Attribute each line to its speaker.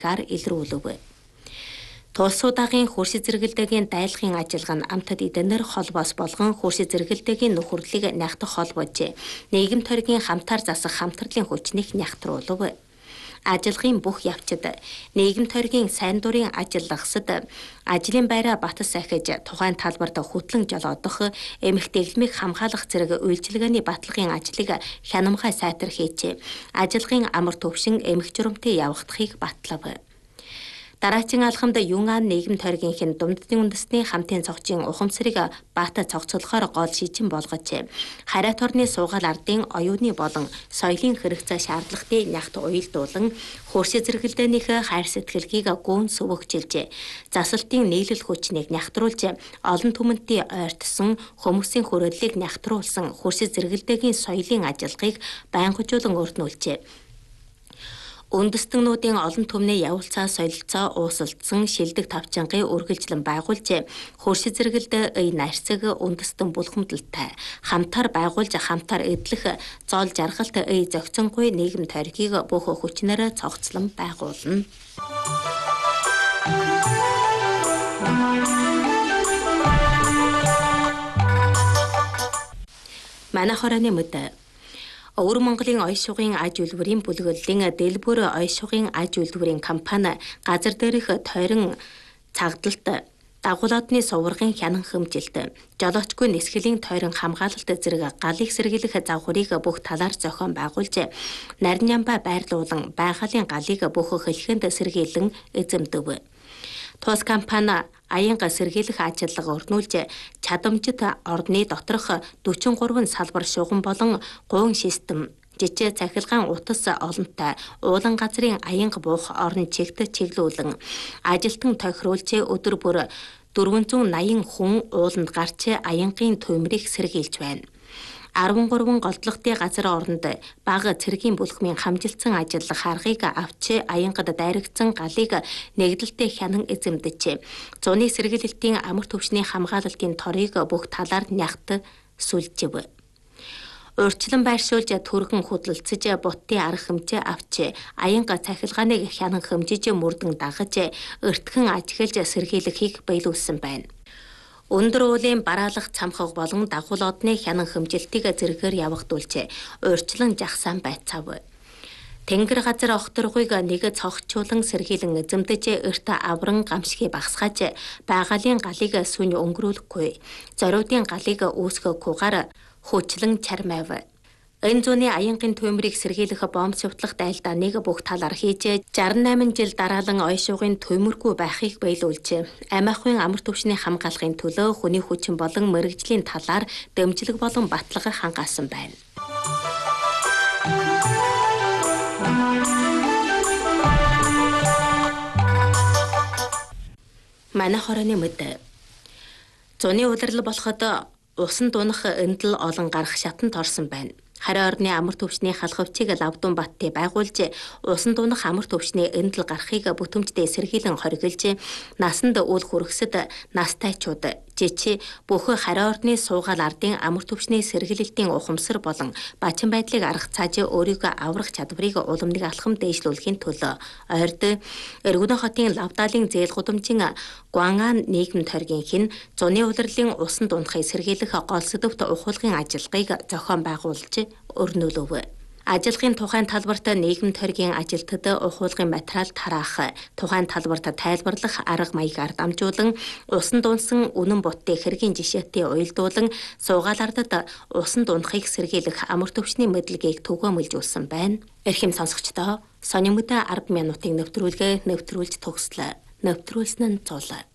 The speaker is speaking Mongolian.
Speaker 1: илрүүлв. Тулсуудагийн хөршид зэрэгэлдэгийн дайлахын ажиллагаа нь амтад эдэнэр холбоос болгон хөршид зэрэгэлдэгийн нөхөрлөлийг нягтах холбооч нийгэм тойргийн хамтаар засах хамтралын хүчнийг нягтруулв. Ажиллагааны бүх явцад нийгэм тойргийн сайн дурын ажиллагсад ажлын байраа батас сахиж тухайн талбарт хөтлөн жолоодох эмэгтэйгмийг хамгаалах зэрэг үйлчилгээний баталгын ажлыг хянамгай сайтар хийж ажиллагааны амар төвшин эмэг журамтай явагдахыг батлав. Дараагийн алхамд Юнгаан нийгэм тойргийнхэн Дунддын үндэсний хамтын цогцын ухамсарыг баата цогцолохоор гол шийдэн болгож хариат орны суугаал ардын оюуны болон соёлын хэрэгцээ шаардлагатыг нягт уялдуулан хөршид зэрэгэлдээнийхээ хайр сэтгэлгийг гүн сүвэгжилж засалтын нийлэл хүчнийг нягтруулж олон түмэнтэй ойртсон хүмүүсийн хүрээллийг нягтруулсан хөршид зэрэгэлдээгийн соёлын ажиллагааг байнгажуулан өрнүүлжээ. Үндэстэннүүдийн олон түмний явуулцаа солилцоо уусалдсан шилдэг тавчангийн үргэлжлэн байгуулж хөршид зэрэгэлдээ нарцаг үндэстэн булхамдалтай хамтаар байгуулж хамтаар эдлэх зоол жаргалт зохицонгүй нийгэм тойргийг бүх хүчнээр цогцлон байгуулна. Манай хорооны мэдээ Өвөр Монголын оёс шугын аж үйлдвэрийн бүлэглэлийн дэлбүр оёс шугын аж үйлдвэрийн компани газар дээрх тойрон цагдалт дагууладны суврагын хянан хэмжилт жолоочгүй нисгэлийн тойрон хамгаалалт зэрэг галыг сэргийлэх загварыг бүх талаар зохион байгуулж нарийн ямбаа байрлуулан байгалийн галыг бүх хэлхэнд сэргийлэн эзэмдэв. Тус компани аянга сэргийлэх ажиллагаа өрнүүлж чадамжит орны доторх 43 салбар шугам болон гуйн систем жижиг цахилгаан утас олонтой уулан газрын аянга буух орон чигт чиглүүлэн ажилтан тохируулж өдөр бүр 480 хүн ууланд гарч аянгийн төмрийг сэргийлж байна. 13 голдлогтой газар оронд бага цэргийн бүлхмийн хамжилтсан ажиллах аргыг авч аянгад дайрагдсан галыг нэгдэлтэй хянан эзэмдэж зуны сэргийлэлтийн амар төвшний хамгаалалтын торыг бүх талаар нягт сүлжив. Урьдчилан байршуулж түргэн хөдөлцөж бутын арга хэмжээ авч аянга цахилгааныг хянан хэмжиж мөрдөн дагаж өртгөн ажиглаж сэргийлэхийг биелүүлсэн байна. Өндөр уулын бараалах цамхаг болон дагуулодны хянан хэмжилтийг зэрэгээр явагдуулж урьдчилан жагсаан байцаав. Тэнгэр газар огторгүйг нэг цогцчуулан сэргийлэн эзэмдэж эрт авран гамшигыг багсгааж байгалийн галыг сүнь өнгөрүүлэхгүй зориудын галыг үүсгэхгүйгээр хүчлэн чармайв. Энэ зуны аянгийн төмрийг сэргийлэх бомб шивтлах дайлдаа нэг бүх талаар хийж 68 жил дараалан оёс шугын төмөргүй байхыг биелүүлж амиахын амар төвшний хамгаалахын төлөө хүний хүчин болон мэрэгжлийн талаар дэмжлэг болон баталгаа хангаасан байна. Манай хорооны мэдээ. Зуны удирдал болоход усан дунах эндэл олон гарах шатанд орсон байна. Хариу орны амар төвшний халхавчийг лавдун баттыг байгуулж усан дунах амар төвшний эндэл гарахыг бүтэмжтэй сэргийлэн хоригилж насанд үл хүргэсэд настайчууд жичи бүх хариу орны суугаал ардын амар төвшний сэргийлэлтийн ухамсар болон бачин байдлыг арга цааж өөрийгөө аврах чадварыг уламныг алхам дээшлүүлэхийн төлөө ойрд Эргэнэ хотын лавдаалын зээл гудамжийн Гуангаан нийгэм тойргийнхэн зуны удирдлын усан дунахыг сэргийлэх гол сэдвт ухуулгын ажиллагааг зохион байгуулж өрнүүлв. Ажиллагааны тухайн талбарт нийгэм тойргийн ажилтнад ухуулгын материал тараах, тухайн талбарт тайлбарлах арга маягаар дамжуулан усан дунсан үнэн бутын хэргийн жишээтэй уялдуулан суугаал ардад усан дунахыг сэргийлэх амар төвшний мэдлэгийг түгээмэлжүүлсэн байна. Эрхэм сонсогчдоо сонин мэдээ 10 минутын нэвтрүүлгээ нэвтрүүлж төгслөө. Нэвтрүүлсэн нь цул.